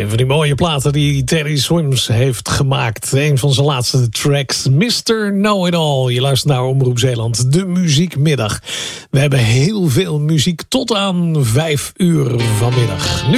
Een van die mooie platen die Teddy Swims heeft gemaakt. Een van zijn laatste tracks, Mr. Know-It-All. Je luistert naar Omroep Zeeland, de muziekmiddag. We hebben heel veel muziek tot aan 5 uur vanmiddag.